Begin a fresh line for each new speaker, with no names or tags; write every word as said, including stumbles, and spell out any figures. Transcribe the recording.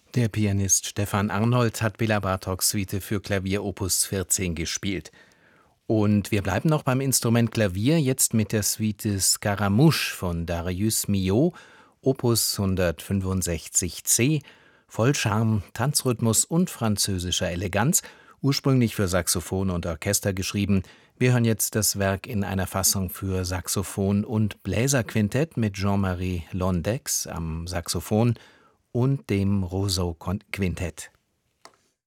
Der Pianist Stefan Arnold hat Béla Bartóks Suite für Klavier Opus vierzehn gespielt. Und wir bleiben noch beim Instrument Klavier, jetzt mit der Suite Scaramouche von Darius Milhaud, Opus hundertfünfundsechzig C, voll Charme, Tanzrhythmus und französischer Eleganz, ursprünglich für Saxophon und Orchester geschrieben. Wir hören jetzt das Werk in einer Fassung für Saxophon und Bläserquintett mit Jean-Marie Londex am Saxophon und dem Roseau Quintett.